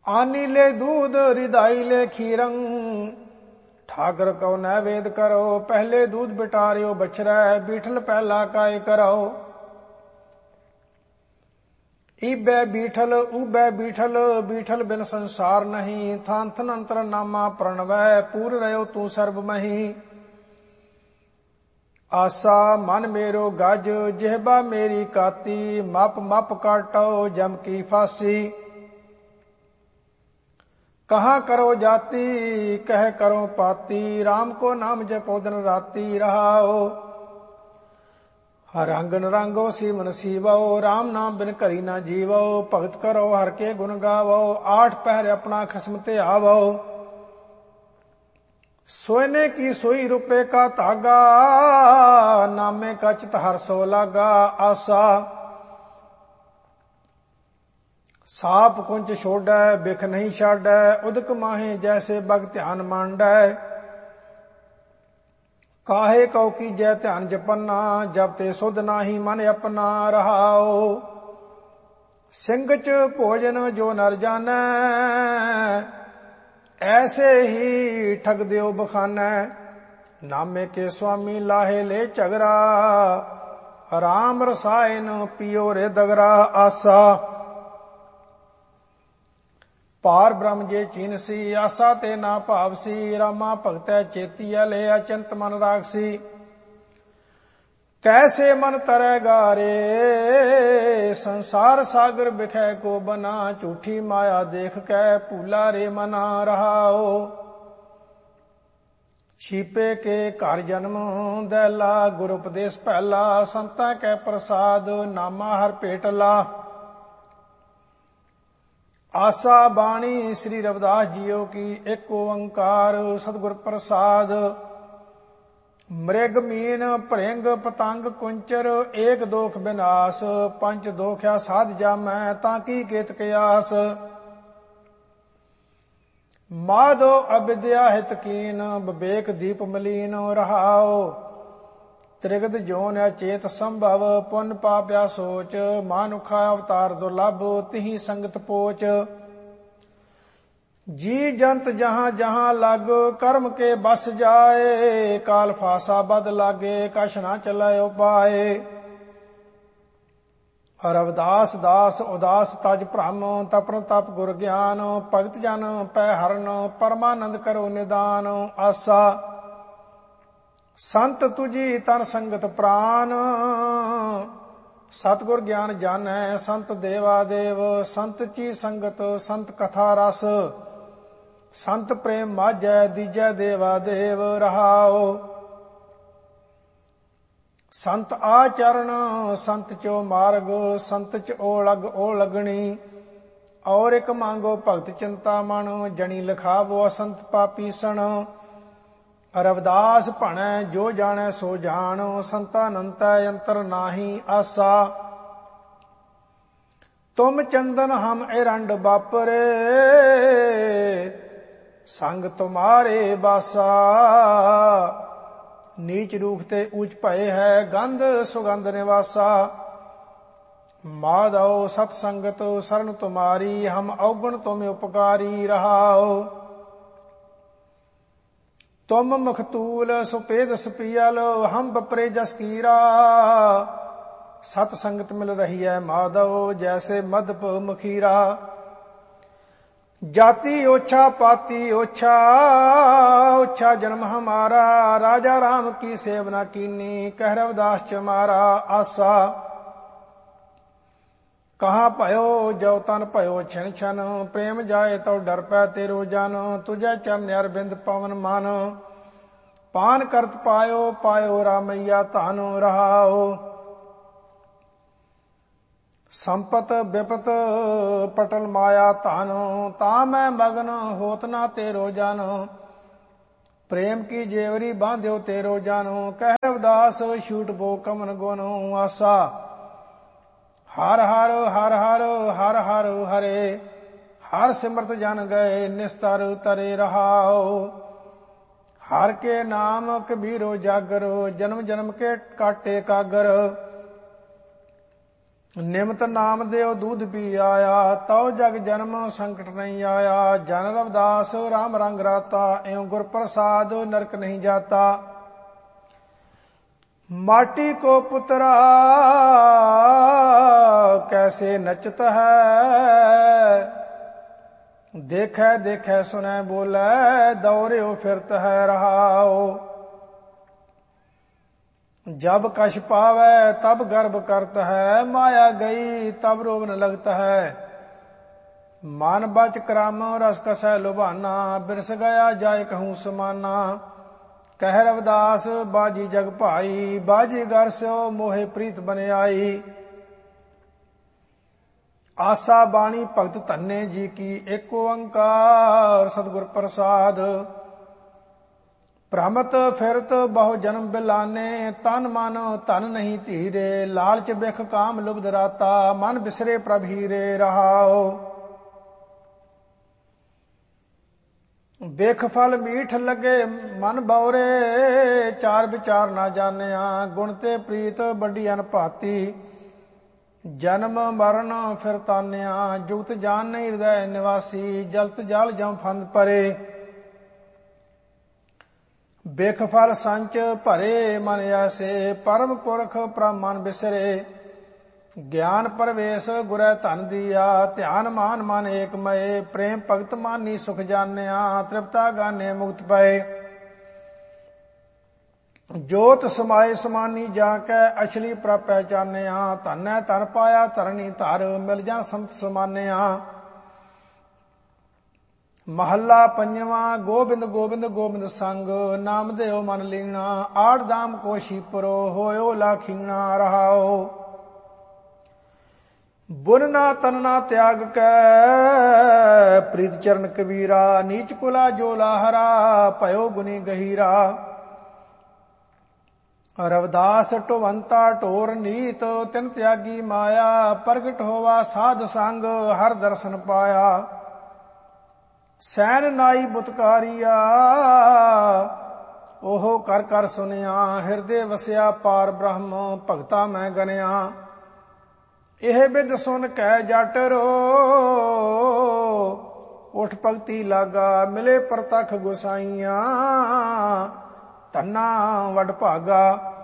आनी ले दूध रिदाई ले खीरं, ठाकर को नैवेद करो। पहले दूध बिटारियो बछरै, बीठल पहला काय करो। ईबै बीठल उबै बीठल, बीठल बिन संसार नहीं। थान थन अंतर नामा प्रणवै, पूर रहो तू सर्ब मही। आसा मन मेरो गज, जिहबा मेरी काती। मप मप काटो जम की फांसी। कहाँ करो जाती, कह करो पाती। राम को नाम जपो दिन राती रहाओ। रंग नरंगो सीवन सीवो, राम नाम बिन करी ना जीवो। भगत करो हर के गुण गावो, आठ पहर अपना खसम ते आवो। सोने की सोई रुपए का धागा, नामे का चित हर सो लागा। आसा साप कुंच छोड़ै, बिख नहीं छाड़ै। उदक माहे जैसे बग ध्यान मांडै। काहे कौ की जय ध्यान जपन्ना, जब ते सुध नाही मन अपना रहाओ। सिंह च भोजन जो नर जानै, ऐसे ही ठग दियो बखानै। नामे के स्वामी लाहे ले झगरा, राम रसायन पियो रे दगरा। आसा पार ब्रह्म जे चीनसी, आसा ते ना भावसी। रामा भगतै चेतिया ले, अचिंत मन राखसी। कैसे मन तरेगा रे, संसार सागर बिखै को बना। झूठी माया देख कै भूला रे मना रहाओ। छिपे के घर जन्म दैला, गुर उपदेश पहला। संतां कै प्रसाद, नामा हर भेटला। आसा बाणी श्री रविदास जियो की, एक ओंकार सतगुर प्रसाद। मृग मीन भृंग पतंग कुंचर, एक दोख विनाश। पंच दोख्या साध जामै, ताकी केत कयास। माधो अविद्या हित कीन, विवेक दीप मलीन रहाओ। त्रिगत जोन अचेत संभव, पुन पाप्या सोच। मानुखा अवतार दुर्लभ, तिहि संगत पोच। जी जंत जहां जहां लग, कर्म के बस जाए। काल फासा बद लागे, कछ ना चलै उपाय। रविदास दास उदास तज भ्रम, तपन तप गुर ज्ञान। भगत जन पै हरन, परमानंद करो निदान। आसा संत तुझी तन संगत प्राण, सतगुर ज्ञान जानै संत देवा देव। संत ची संगत संत कथा रस, संत प्रेम माझै दीजै देवा देव रहाओ। संत आचरण संत चो मार्ग, संत च ओलग ओलगणी। और एक मांगो भगत चिंता मन, जनी लिखावो असंत पापी सन। रविदास भणै जो जानै सो जान, संता अनंतै अंतर नाही। आसा तुम चंदन हम एरंड बापरे, संग तुम्हारे बासा। नीच रूख ते ऊंच भय है, गंध सुगंध निवासा। माधव सतसंगत शरण तुम्हारी, हम अवगुण तुम उपकारी रहाओ। तुम मखतूल सुपेद सपियल, हम बपरे जस कीरा। सतसंगत मिल रही है माधव, जैसे मधप मखीरा। जाति ओछा पाती ओछा, ओछा जन्म हमारा। राजा राम की सेवना कीनी, कह रविदास चमारा। आसा कहाँ भयो जो तन भयो छिन छन, प्रेम जाए तो डर पै तेरो जन। तुझे चरण अरविंद पवन मन, पान करत पायो पायो रामैया धन रहाओ। संपत विपत पटल माया धन, ता मैं मगन होत ना तेरो जन। प्रेम की जेवरी बांध्यो तेरो जन, कह रविदास छूट बो कमन गुण। आसा हर हर हर हर हर हर हरे, हर सिमरत जन गए निस्तर तरे रहाओ। हर के नाम कबीरो जागर, जन्म जन्म के काटे कागर। ਨਿਮਤ ਨਾਮ ਦੇਉ ਦੂਧ ਪੀ ਆਇਆ, ਤਉ ਜਗ ਜਨਮ ਸੰਕਟ ਨਹੀਂ ਆਇਆ। ਜਨ ਰਵਿਦਾਸ ਰਾਮ ਰੰਗ ਰਾਤਾ, ਇਉ ਗੁਰ ਪ੍ਰਸਾਦ ਨਰਕ ਨਹੀਂ ਜਾਤਾ। माटी को पुतरा कैसे नचत है, देखे देखे सुने बोले दौड़ो फिरत है रहाओ। जब कश पावे तब गर्भ करत है, माया गई तब रोग न लगता है। मन बच क्रम रस कसै लुभाना, बिरस गया जाय कहूँ समाना। कह रविदास बाजी जग भाई, बाजी गर स्यो मोहे प्रीत बन आई। आसा बाणी भगत धन्ने जी की, एक ओंकार सतगुर प्रसाद। भ्रमत फिरत बहु जन्म बिलाने, तन मन धन नहीं धीरे। लालच बिख काम लुब्ध राता, मन बिसरे प्रभ हीरे रहाओ। बिख फल मीठ लगे मन बौरे, चार विचार ना जानिया। गुण ते प्रीत बड़ी अनभाती, जन्म मरण फिर तानिया। जुगत जान नहीं हृदय निवासी, जलत जल जम फंद परे। बिख फल संच भरे मन ऐसे, परम पुरख प्रभ मन बिसरे। ज्ञान परवेश गुरै धन दिया, ध्यान मान मन एक मय। प्रेम भगत मानी सुख जानिया, तृप्ता गाने मुक्त पए। जोत समाए समानी जाकै, अछली प्रभ पहचानिया। धन है धन पाया धरनी धर, मिल जा संत समानिया। महला पंजवा, गोबिंद गोबिंद गोबिंद संग, नाम देव मन लीना। आठ दाम कोशीपुरो, होयो लाखीना रहाओ। बुनना तनना त्याग कै, प्रीत चरण कबीरा। नीच कुला जो लाहरा, भयो गुनी गहीरा। रविदास टोवंता टोर नीत, तिन त्यागी माया। प्रगट होवा साध संग, हर दर्शन पाया। सैन नाई बुतकारिया, ओहो कर कर सुनिया। हिरदे वसिया पार ब्रह्म, भगता मैं गनिया। ਇਹ ਬਿਦ ਸੁਨ ਕੈ ਜਟ ਰੋ, ਉਠ ਭਗਤੀ ਲਾਗਾ। ਮਿਲੇ ਪ੍ਰਤਖ ਗੁਸਾਈਆਂ, ਧੰਨਾ ਵਡ ਭਾਗਾ।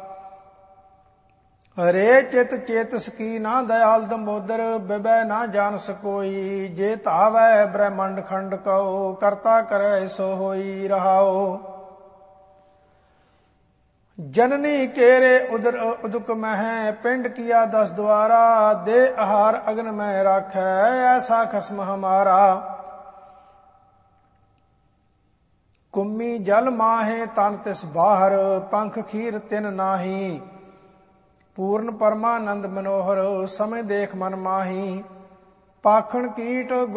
ਹਰੇ ਚਿਤ ਚੇਤਸ ਕੀ ਨਾ ਦਇਆਲ ਦਮੋਦਰ, ਬਿਬੈ ਨਾ ਜਾਣ ਸਕੋਈ। ਜੇ ਧਾਵੈ ਬ੍ਰਹਮੰਡ ਖੰਡ ਕਉ, ਕਰਤਾ ਕਰੈ ਸੋ ਹੋਈ ਰਹਾਓ। जननी केरे उदर उदक मह, पिंड किया 10 द्वारा। दे आहार अग्न में राखै, ऐसा खसम हमारा। कुम्मी जल माहे तन तिस बाहर, पंख खीर तिन नाही। पूर्ण परमानंद मनोहर, समय देख मन माही। पाखण कीट